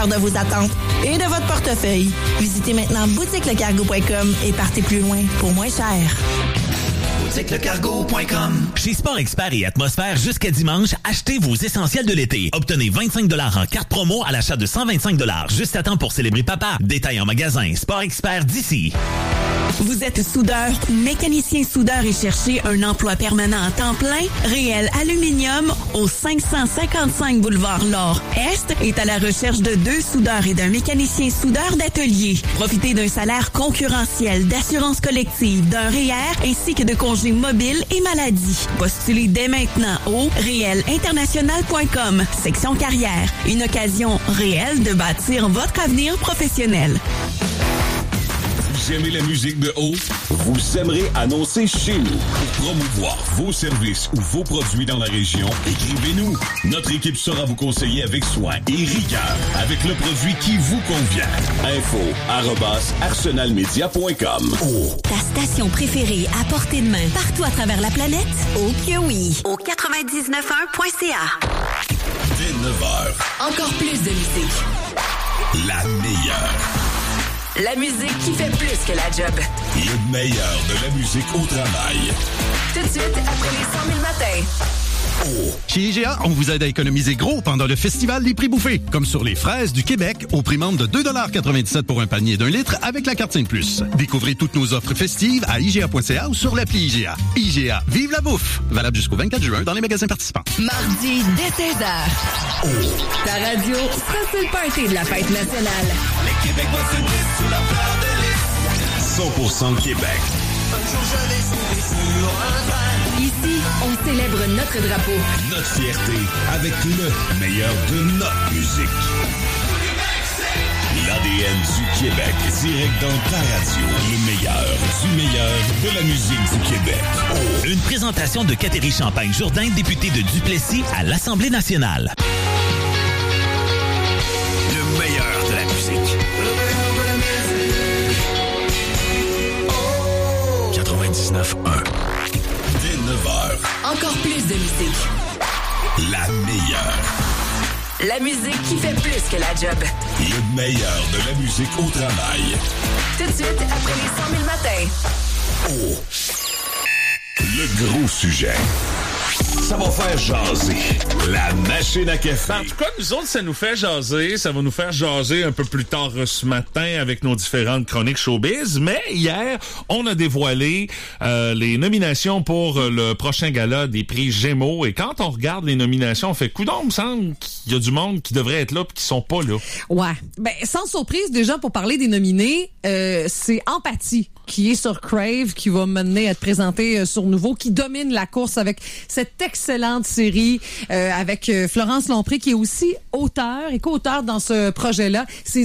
de vos attentes et de votre portefeuille. Visitez maintenant boutiquelecargo.com et partez plus loin pour moins cher. boutiquelecargo.com. Chez Sport Expert et Atmosphère, jusqu'à dimanche, achetez vos essentiels de l'été. Obtenez 25 $ en carte promo à l'achat de 125 $. Juste à temps pour célébrer papa. Détail en magasin. Sport Expert d'ici. Vous êtes soudeur, mécanicien soudeur et cherchez un emploi permanent à temps plein? Réel Aluminium au 555 boulevard L'Or-Est est à la recherche de 2 soudeurs et d'un mécanicien soudeur d'atelier. Profitez d'un salaire concurrentiel, d'assurance collective, d'un REER ainsi que de congés mobiles et maladies. Postulez dès maintenant au réelinternational.com, section carrière. Une occasion réelle de bâtir votre avenir professionnel. Vous aimez la musique de haut? Vous aimerez annoncer chez nous. Pour promouvoir vos services ou vos produits dans la région, écrivez-nous. Notre équipe saura vous conseiller avec soin et rigueur avec le produit qui vous convient. info@arsenalmedia.com. Ta station préférée à portée de main partout à travers la planète? Oh que oui! Au 99.1.ca. Dès 9h. Encore plus de musique. La meilleure. La musique qui fait plus que la job. Le meilleur de la musique au travail. Tout de suite, après les 100 000 matins. Chez IGA, on vous aide à économiser gros pendant le festival des prix bouffés. Comme sur les fraises du Québec, au prix membre de 2,97 $ pour un panier d'1 litre avec la carte Sainte-Plus. Découvrez toutes nos offres festives à IGA.ca ou sur l'appli IGA. IGA, vive la bouffe! Valable jusqu'au 24 juin dans les magasins participants. Mardi, dès 16h. Ta radio, ça c'est le party de la fête nationale. Les Québécois se disent sous la fleur de lys. 100% Québec. Un jour je vais souffler sur un train. Ici, on célèbre notre drapeau. Notre fierté avec le meilleur de notre musique. L'ADN du Québec, direct dans ta radio. Le meilleur du meilleur de la musique du Québec. Une présentation de Catherine Champagne-Jourdain, députée de Duplessis à l'Assemblée nationale. Le meilleur de la musique. 99.1. Dès 9h. Encore plus de musique. La meilleure. La musique qui fait plus que la job. Le meilleur de la musique au travail. Tout de suite, après les 100 000 matins. Le gros sujet. Ça va faire jaser. La machine à café. En tout cas, nous autres, ça nous fait jaser. Ça va nous faire jaser un peu plus tard ce matin avec nos différentes chroniques showbiz. Mais hier, on a dévoilé les nominations pour le prochain gala des prix Gémeaux. Et quand on regarde les nominations, on fait coudonc, il me semble qu'il y a du monde qui devrait être là et qui sont pas là. Ouais. Ben, sans surprise, déjà, pour parler des nominés, c'est Empathie qui est sur Crave, qui va mener à te présenter sur Nouveau, qui domine la course avec cette excellente série avec Florence Lompré, qui est aussi auteur et co-auteur dans ce projet-là. C'est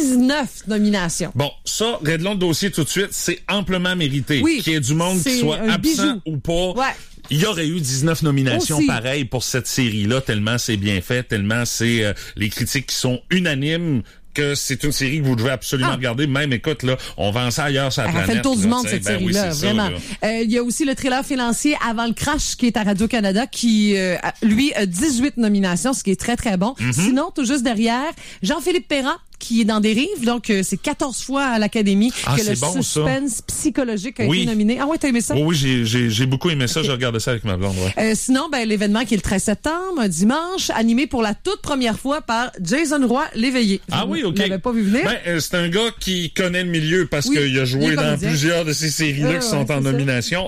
19 nominations. Bon, ça, réglons le dossier tout de suite. C'est amplement mérité. Oui, qu'il y ait du monde qui soit absent ou pas. Ouais. Il y aurait eu 19 nominations aussi pareilles pour cette série-là, tellement c'est bien fait, tellement c'est les critiques qui sont unanimes que c'est une série que vous devez absolument regarder. Même, écoute, là, on vend ça ailleurs sur la planète. Elle fait le tour du monde, cette oui, série-là, vraiment. Il y a aussi le thriller financier Avant le crash, qui est à Radio-Canada, qui, lui, a 18 nominations, ce qui est très, très bon. Mm-hmm. Sinon, tout juste derrière, Jean-Philippe Perrin, qui est dans Dérive, donc c'est 14 fois à l'Académie que le bon, suspense psychologique a été nominé. Ah ouais, t'as aimé ça? Oui, j'ai beaucoup aimé ça. J'ai regardé ça avec ma blonde. Ouais. Sinon, ben l'événement qui est le 13 septembre, un dimanche, animé pour la toute première fois par Jason Roy Léveillé. Ah oui, OK. Vous l'avez pas vu venir? Ben, c'est un gars qui connaît le milieu parce qu'il a joué dans plusieurs de ces séries-là qui sont en nomination.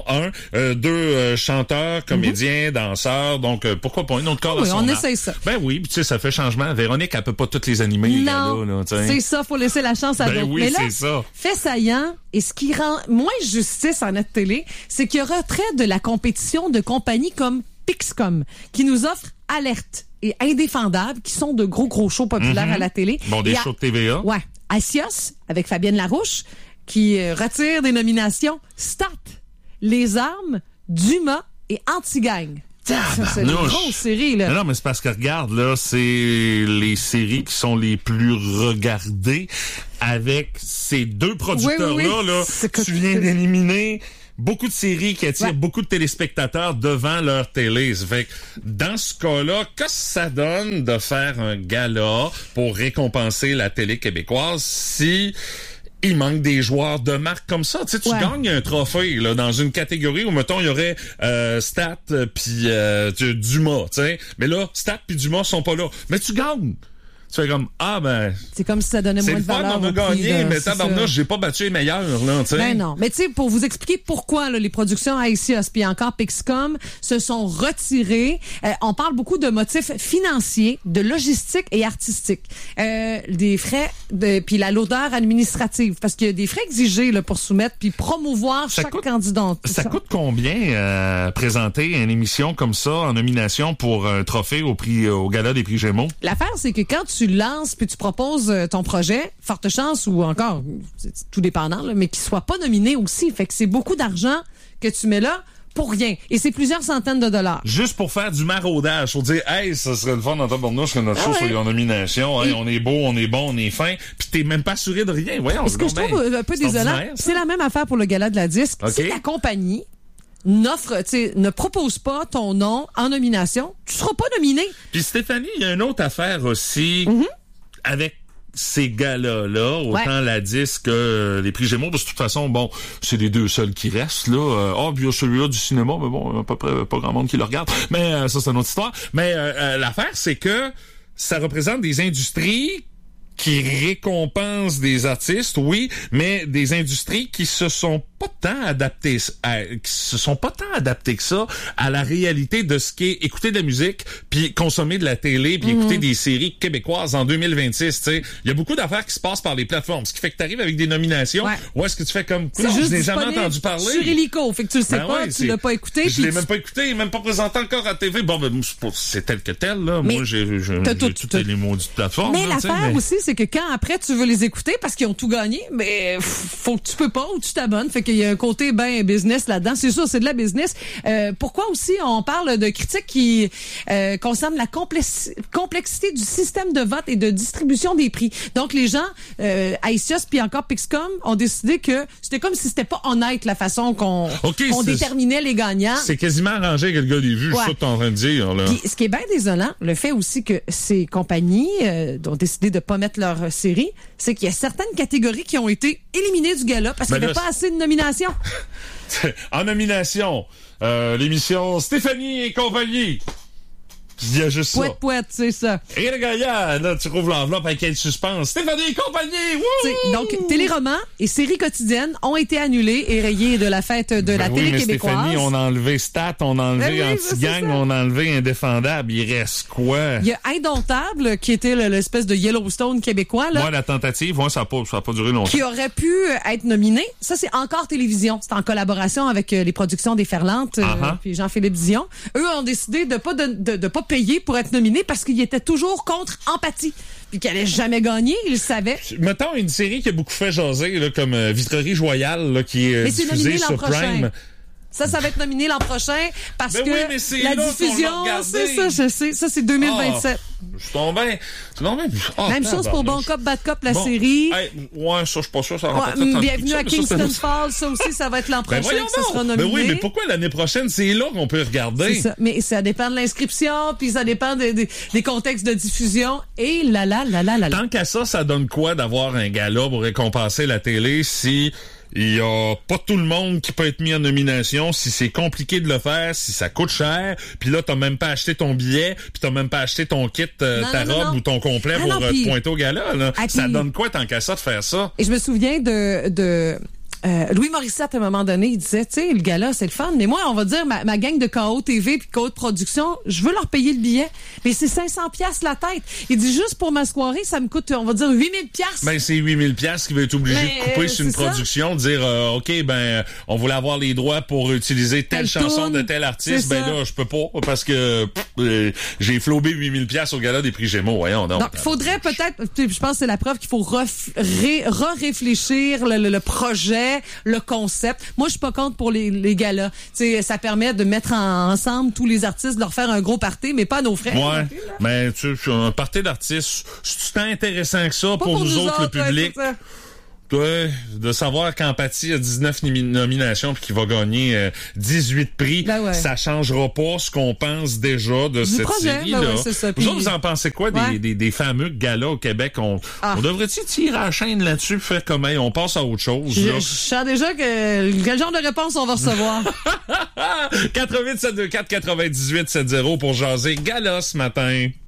Deux chanteurs, comédiens, danseurs. Donc, pourquoi pas un autre corps de son on art. essaye ça. Ben oui, tu sais, ça fait changement. Véronique, elle peut pas toutes les animer, les gars-là, là. C'est ça, faut laisser la chance à d'autres. Oui, mais là, c'est ça. fait saillant, et ce qui rend moins justice à notre télé, c'est qu'il y a retrait de la compétition de compagnies comme Pixcom, qui nous offre Alerte et Indéfendable, qui sont de gros shows populaires à la télé. Bon, des shows de TVA. Ouais. Asios, avec Fabienne Larouche, qui retire des nominations Stat, Les Armes, Dumas et Anti-Gang. C'est une grosse série, là. Non, mais c'est parce que, regarde, là, c'est les séries qui sont les plus regardées avec ces deux producteurs-là, là. Tu viens d'éliminer beaucoup de séries qui attirent beaucoup de téléspectateurs devant leur télé. Ça fait que dans ce cas-là, qu'est-ce que ça donne de faire un gala pour récompenser la télé québécoise si il manque des joueurs de marque comme ça? Tu sais, tu gagnes un trophée là dans une catégorie où, mettons, il y aurait Stat puis Dumas, tu sais. Mais là, Stat puis Dumas sont pas là. Mais tu gagnes. Tu fais comme, c'est comme si ça donnait moins de valeur. C'est le fun, on a gagné, mais tabarnouche, j'ai pas battu les meilleurs, là, tu sais. Ben non. Mais tu sais, pour vous expliquer pourquoi, là, les productions Aesios puis encore Pixcom se sont retirées, on parle beaucoup de motifs financiers, de logistique et artistique. Des frais, puis la lourdeur administrative. Parce qu'il y a des frais exigés, là, pour soumettre puis promouvoir chaque candidat. Ça coûte combien, présenter une émission comme ça en nomination pour un trophée au Gala des Prix Gémeaux? L'affaire, c'est que quand tu lances puis tu proposes ton projet, forte chance ou encore, c'est tout dépendant, là, mais qu'il soit pas nominé aussi. Fait que c'est beaucoup d'argent que tu mets là pour rien. Et c'est plusieurs centaines de dollars. Juste pour faire du maraudage, pour dire, hey, ça serait le fun en tabarnouche que notre show soit en nomination. Hey, on est beau, on est bon, on est fin. Puis t'es même pas assuré de rien. Voyons. Ce que je trouve un peu désolant, c'est la même affaire pour le Gala de la disque. Si ta compagnie ne propose pas ton nom en nomination, tu seras pas nominé. Puis Stéphanie, il y a une autre affaire aussi avec ces gars-là, autant la disque que les prix Gémeaux, parce que de toute façon, bon, c'est les deux seuls qui restent, là. Puis il y a celui-là du cinéma, mais bon, à peu près pas grand monde qui le regarde. Mais ça, c'est une autre histoire. Mais l'affaire, c'est que ça représente des industries qui récompensent des artistes, oui, mais des industries qui se sont pas tant adaptées que ça à la réalité de ce qu'est écouter de la musique, puis consommer de la télé, puis écouter des séries québécoises en 2026. Tu sais, il y a beaucoup d'affaires qui se passent par les plateformes, ce qui fait que t'arrives avec des nominations. Ou est-ce que tu fais comme c'est juste je n'ai jamais entendu parler sur Illico, fait que tu le sais pas, tu l'as pas écouté. Je l'ai même pas écouté, même pas présenté encore à TV. Bon, ben c'est tel que tel là. Mais moi, j'ai toutes les maudites plateformes. Mais l'affaire aussi, c'est que quand après tu veux les écouter parce qu'ils ont tout gagné, mais faut que tu peux pas ou tu t'abonnes. Fait qu'il y a un côté ben business là-dedans. C'est sûr, c'est de la business. Pourquoi aussi on parle de critiques qui concernent la complexité du système de vote et de distribution des prix. Donc les gens, Aesios puis encore Pixcom ont décidé que c'était comme si c'était pas honnête la façon qu'on déterminait les gagnants. C'est quasiment arrangé avec le gars des vues, c'est ça que t'es en train de dire là. Puis, ce qui est bien désolant, le fait aussi que ces compagnies ont décidé de pas mettre leur série, c'est qu'il y a certaines catégories qui ont été éliminées du gala parce qu'il n'y avait pas assez de nominations. En nomination, l'émission Stéphanie et compagnie. Il y a juste ça. Pouette, c'est ça. Et le gagnant, là, tu rouvres l'enveloppe avec quel suspense. Stéphanie et compagnie! Wouh! Donc, téléromans et séries quotidiennes ont été annulés et rayés de la fête de la télé québécoise. Stéphanie, on a enlevé Stat, on a enlevé Anti-Gang, on a enlevé Indéfendable. Il reste quoi? Il y a Indomptable, qui était l'espèce de Yellowstone québécois, là. Ouais, la tentative, ça a pas duré longtemps. Qui aurait pu être nominé. Ça, c'est Encore Télévision. C'est en collaboration avec les productions des Ferlantes, puis Jean-Philippe Dion. Eux ont décidé de pas payer pour être nominé parce qu'il était toujours contre Empathie. Puis qu'il allait jamais gagner, il le savait. Mettons une série qui a beaucoup fait jaser, là, comme Vitrerie Royale, là, qui est diffusée sur Prime. Ça va être nominé l'an prochain parce que la là diffusion, c'est ça, je sais. Ça, c'est 2027. Je suis tombé. Même chose pour Bon Cop, Bad Cop, la série. Ça, je suis pas sûr. Ça va Bienvenue à Kingston Falls. Ça aussi, ça va être l'an prochain que ça sera nominé. Ben oui, mais pourquoi l'année prochaine? C'est là qu'on peut regarder. C'est ça. Mais ça dépend de l'inscription, puis ça dépend des contextes de diffusion. Et là. Tant qu'à ça donne quoi d'avoir un gala pour récompenser la télé si il y a pas tout le monde qui peut être mis en nomination, si c'est compliqué de le faire, si ça coûte cher, puis là t'as même pas acheté ton billet, puis t'as même pas acheté ton kit, ta robe ou ton complet pour te pointer au gala. Là. Ça donne quoi tant qu'à ça de faire ça? Et je me souviens de Louis Morissette, à un moment donné, il disait, tu sais, le gala, c'est le fun, mais moi, on va dire, ma gang de KO TV puis KO de production, je veux leur payer le billet, mais c'est 500$ la tête. Il dit, juste pour ma soirée, ça me coûte, on va dire, 8 000$. Ben, c'est 8 000$ qui va être obligé de couper sur une production, de dire, OK, on voulait avoir les droits pour utiliser telle chanson de tel artiste, ben là, je peux pas, parce que j'ai flobé 8 000$ au gala des prix Gémeaux, voyons donc. Donc, faudrait peut-être, je pense que c'est la preuve qu'il faut réfléchir le projet, le concept. Moi, je suis pas contre pour les galas. T'sais, ça permet de mettre ensemble tous les artistes, de leur faire un gros party, mais pas à nos frais. Ouais, mais tu sais, un party d'artistes, c'est intéressant que ça pour nous autres, le public. Ouais, de savoir qu'Empathie a 19 nominations puis qu'il va gagner 18 prix, Ben ouais. ça changera pas ce qu'on pense déjà de cette projet, série-là. ben ouais, c'est ça. Vous Puis- autres, vous en pensez quoi Ouais. des fameux galas au Québec? On devrait-tu tirer à la chaîne là-dessus, faire comme hey, on passe à autre chose? Je Là? sens déjà quel genre de réponse on va recevoir. 88 724 98 70 pour jaser gala ce matin.